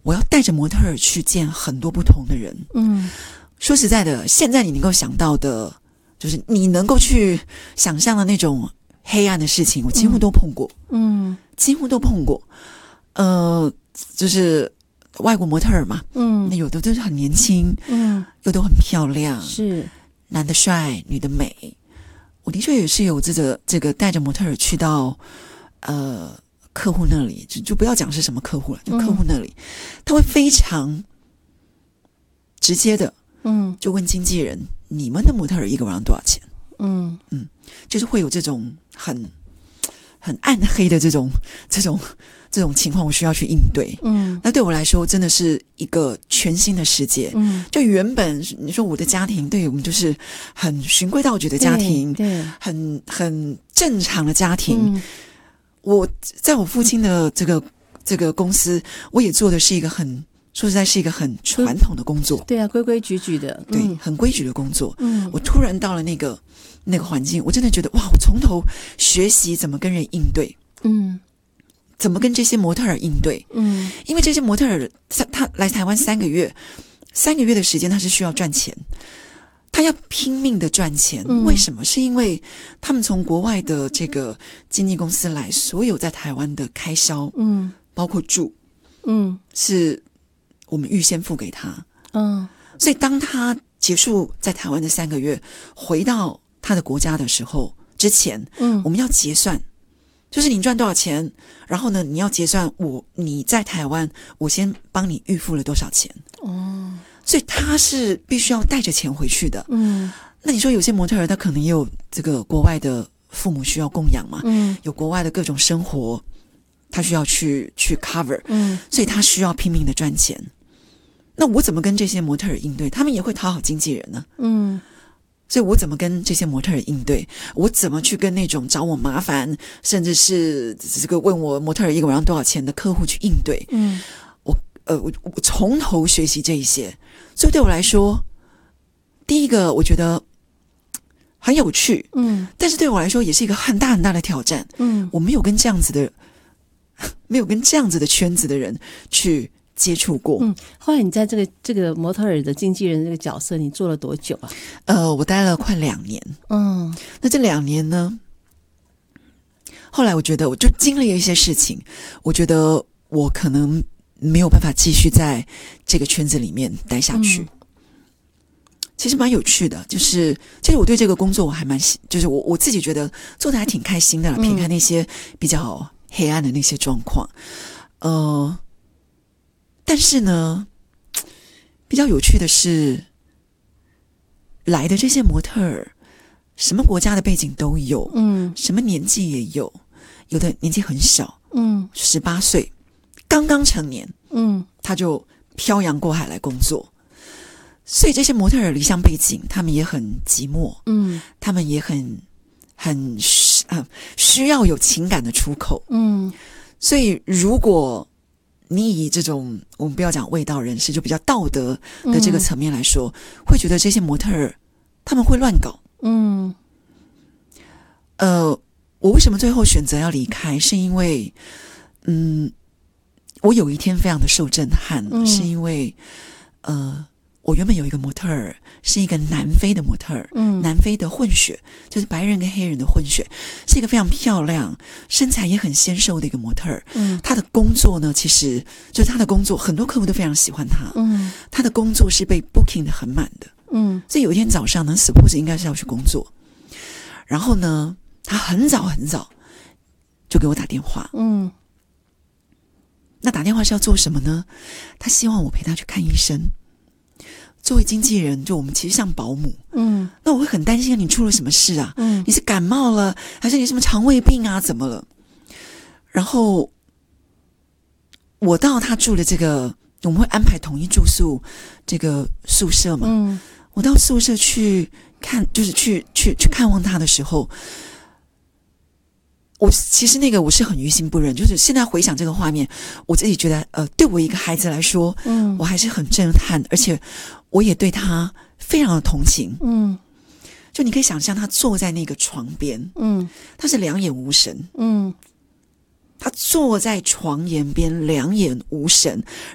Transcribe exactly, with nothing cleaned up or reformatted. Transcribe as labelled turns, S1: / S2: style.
S1: 我要带着模特儿去见很多不同的人。
S2: 嗯，
S1: 说实在的，现在你能够想到的，就是你能够去想象的那种黑暗的事情，我几乎都碰过。
S2: 嗯，
S1: 几乎都碰过。呃，就是外国模特儿嘛，
S2: 嗯，
S1: 那有的都是很年轻，
S2: 嗯，
S1: 有的很漂亮，
S2: 是
S1: 男的帅，女的美。我的确也是有这个这个带着模特儿去到呃客户那里，就就不要讲是什么客户了，就客户那里，嗯、他会非常直接的，
S2: 嗯，
S1: 就问经纪人，你们的模特儿一个晚上多少钱？
S2: 嗯
S1: 嗯，就是会有这种很很暗黑的这种这种这种情况，我需要去应对。
S2: 嗯，
S1: 那对我来说真的是一个全新的世界。
S2: 嗯，
S1: 就原本你说我的家庭，对我们就是很循规蹈矩的家庭，
S2: 对，对
S1: 很很正常的家庭。
S2: 嗯、
S1: 我在我父亲的这个这个公司，我也做的是一个很说实在是一个很传统的工作。
S2: 对啊，规规矩矩的，
S1: 对，
S2: 嗯、
S1: 很规矩的工作。
S2: 嗯，
S1: 我突然到了那个那个环境，我真的觉得哇，我从头学习怎么跟人应对。
S2: 嗯。
S1: 怎么跟这些模特儿应对？
S2: 嗯，因
S1: 为这些模特儿他他来台湾三个月，三个月的时间他是需要赚钱，他要拼命的赚钱。嗯、为什么？是因为他们从国外的这个经纪公司来，所有在台湾的开销，嗯，包括住，嗯，是我们预先付给他。嗯，所以当他结束在台湾的三个月，回到他的国家的时候，之前，嗯，我们要结算。就是你赚多少钱，然后呢，你要结算我你在台湾，我先帮你预付了多少钱哦，所以他是必须要带着钱回去的。嗯，那你说有些模特儿他可能也有这个国外的父母需要供养嘛，嗯，有国外的各种生活，他需要去去 cover， 嗯，所以他需要拼命的赚钱。那我怎么跟这些模特儿应对？他们也会讨好经纪人呢，嗯。所以我怎么跟这些模特儿应对？我怎么去跟那种找我麻烦，甚至是这个问我模特儿一个晚上多少钱的客户去应对？嗯，我呃，我我从头学习这一些，所以对我来说，第一个我觉得很有趣，嗯，但是对我来说也是一个很大很大的挑战，嗯，我没有跟这样子的，没有跟这样子的圈子的人去接触过。
S2: 嗯，后来你在这个这个模特儿的经纪人这个角色，你做了多久啊？
S1: 呃，我待了快两年。嗯，那这两年呢，后来我觉得我就经历了一些事情，我觉得我可能没有办法继续在这个圈子里面待下去。嗯、其实蛮有趣的，就是其实我对这个工作我还蛮喜，就是我我自己觉得做的还挺开心的啦，撇开那些比较黑暗的那些状况，呃。但是呢，比较有趣的是，来的这些模特儿，什么国家的背景都有，嗯，什么年纪也有，有的年纪很小，嗯，十八岁，刚刚成年，嗯，他就漂洋过海来工作，所以这些模特儿离乡背景，他们也很寂寞，嗯，他们也很很啊需要有情感的出口，嗯，所以如果你以这种我们不要讲卫道人士，就比较道德的这个层面来说，嗯、会觉得这些模特儿他们会乱搞。嗯，呃，我为什么最后选择要离开？是因为，嗯，我有一天非常的受震撼，嗯、是因为，呃，我原本有一个模特儿是一个南非的模特儿，嗯，南非的混血，就是白人跟黑人的混血，是一个非常漂亮、身材也很纤瘦的一个模特儿。嗯，她的工作呢，其实就是她的工作，很多客户都非常喜欢她。嗯，她的工作是被 booking 的很满的。嗯，所以有一天早上呢 ，suppose 应该是要去工作，然后呢，她很早很早就给我打电话。嗯，那打电话是要做什么呢？她希望我陪她去看医生。作为经纪人，就我们其实像保姆，嗯，那我会很担心你出了什么事啊？嗯，你是感冒了，还是你什么肠胃病啊？怎么了？然后我到他住的这个，我们会安排统一住宿这个宿舍嘛。嗯，我到宿舍去看，就是去去去看望他的时候，我其实那个我是很于心不忍，就是现在回想这个画面，我自己觉得，呃，对我一个孩子来说，嗯，我还是很震撼，而且我也对他非常的同情。嗯，就你可以想象他坐在那个床边，嗯，他是两眼无神，嗯，他坐在床沿边两眼无神，